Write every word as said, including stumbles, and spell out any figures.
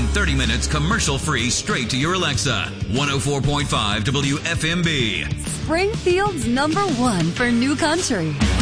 thirty minutes commercial-free straight to your Alexa. one oh four point five W F M B. Springfield's number one for new country.